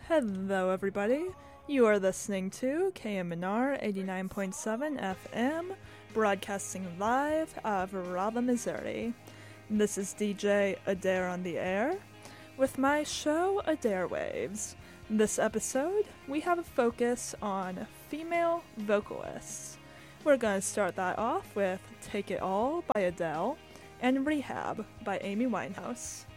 Hello, everybody. You are listening to KMNR 89.7 FM, broadcasting live out of Rolla, Missouri. This is DJ Adair on the air with my show Adair Waves. This episode, we have a focus on female vocalists. We're going to start that off with Take It All by Adele and Rehab by Amy Winehouse.